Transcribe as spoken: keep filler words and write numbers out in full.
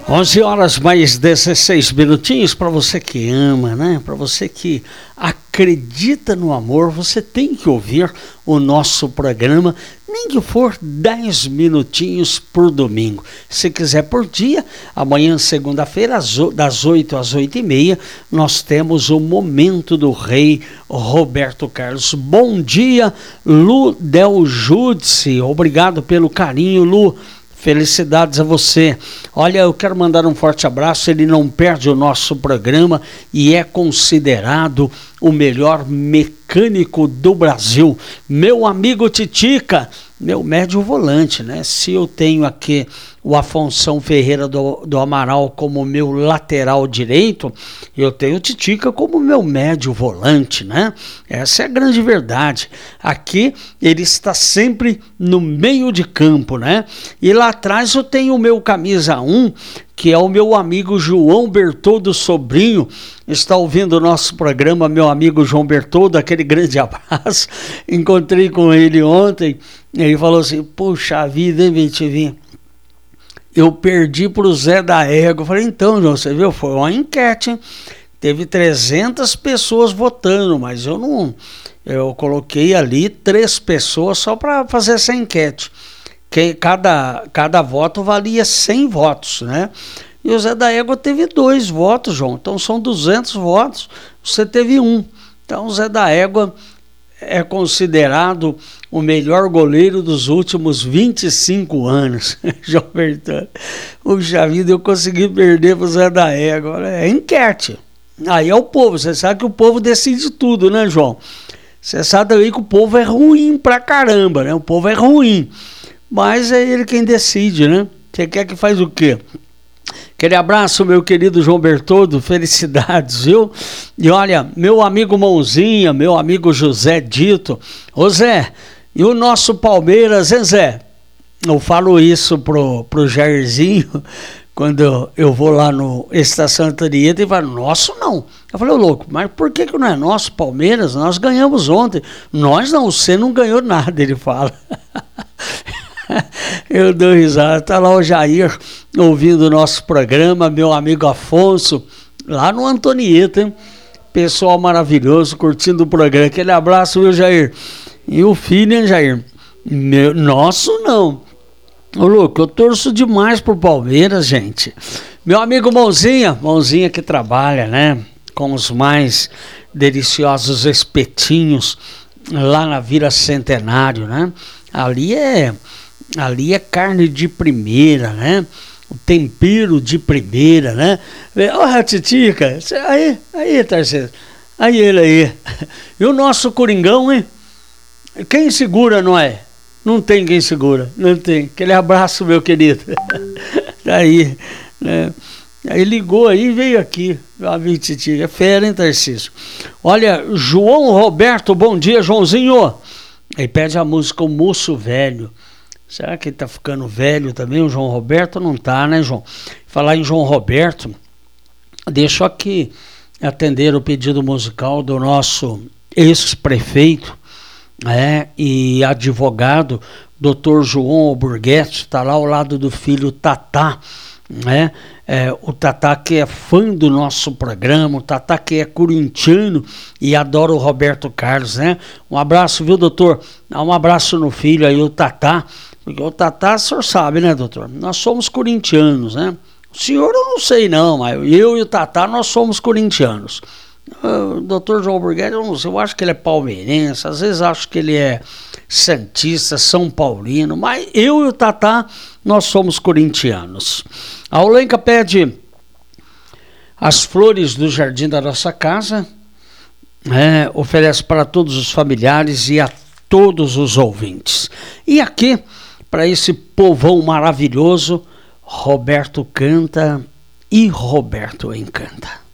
onze horas mais dezesseis minutinhos. Para você que ama, né? Para você que acredita no amor, você tem que ouvir o nosso programa, nem que for dez minutinhos por domingo. Se quiser por dia, amanhã, segunda-feira, das oito às oito e meia, nós temos o Momento do Rei Roberto Carlos. Bom dia, Lu Del Judice. Obrigado pelo carinho, Lu. Felicidades a você. Olha, eu quero mandar um forte abraço. Ele não perde o nosso programa e é considerado o melhor mecânico do Brasil. Meu amigo Titica, meu médio volante, né? Se eu tenho aqui o Afonso Ferreira do, do Amaral como meu lateral direito, eu tenho o Titica como meu médio volante, né? Essa é a grande verdade. Aqui ele está sempre no meio de campo, né? E lá atrás eu tenho o meu camisa um, que é o meu amigo João Bertoldo Sobrinho. Está ouvindo o nosso programa, meu amigo João Bertoldo, aquele grande abraço. Encontrei com ele ontem, e ele falou assim: puxa vida, hein, B T V? Eu perdi pro Zé da Égua. Eu falei: então, João, você viu? Foi uma enquete, hein? Teve trezentas pessoas votando, mas eu não... Eu coloquei ali três pessoas só para fazer essa enquete. Que cada, cada voto valia cem votos, né? E o Zé da Égua teve dois votos, João. Então são duzentos votos, você teve um. Então o Zé da Égua é considerado o melhor goleiro dos últimos vinte e cinco anos. João Bertoldo. Puxa vida, eu consegui perder pro Zé da Égua. É enquete. Aí é o povo. Você sabe que o povo decide tudo, né, João? Você sabe aí que o povo é ruim pra caramba, né? O povo é ruim. Mas é ele quem decide, né? Você quer que faz o quê? Aquele abraço, meu querido João Bertoldo, felicidades, viu? E olha, meu amigo Mãozinha, meu amigo José Dito. Ô Zé, e o nosso Palmeiras, hein, Zé? Eu falo isso pro, pro Jairzinho, quando eu, eu vou lá no Estação Antonieta, e falo: nosso não. Eu falei: ô louco, mas por que que não é nosso Palmeiras? Nós ganhamos ontem. Nós não, você não ganhou nada, ele fala. Eu dou risada. Tá lá o Jair ouvindo o nosso programa, meu amigo Afonso, lá no Antonieta, hein? Pessoal maravilhoso, curtindo o programa. Aquele abraço, viu, Jair? E o filho, hein, Jair? Meu, nosso não. Ô, louco, eu torço demais pro Palmeiras, gente. Meu amigo Mãozinha, Mãozinha que trabalha, né, com os mais deliciosos espetinhos lá na Vila Centenário, né? Ali é... Ali é carne de primeira, né? O tempero de primeira, né? Olha a Titica, aí, aí, Tarcísio, aí ele aí. E o nosso Coringão, hein? Quem segura, não é? Não tem quem segura, não tem. Aquele abraço, meu querido. Daí, né? Aí ligou aí e veio aqui. A Titica, é fera, hein, Tarcísio? Olha, João Roberto, bom dia, Joãozinho. Ele pede a música O Moço Velho. Será que ele tá ficando velho também? O João Roberto não tá, né, João? Falar em João Roberto, deixa eu aqui atender o pedido musical do nosso ex-prefeito, né, e advogado, doutor João Alburguete, está lá ao lado do filho Tatá, né? É, o Tatá que é fã do nosso programa, o Tatá que é corintiano e adora o Roberto Carlos, né? Um abraço, viu, doutor? Dá um abraço no filho aí, o Tatá, porque o Tatá, o senhor sabe, né, doutor? Nós somos corintianos, né? O senhor eu não sei não, mas eu e o Tatá, nós somos corintianos. O doutor João Alburguete, eu não sei, eu acho que ele é palmeirense, às vezes acho que ele é santista, São Paulino, mas eu e o Tatá, nós somos corintianos. A Olenka pede as flores do jardim da nossa casa, é, oferece para todos os familiares e a todos os ouvintes. E aqui, para esse povão maravilhoso, Roberto canta e Roberto encanta.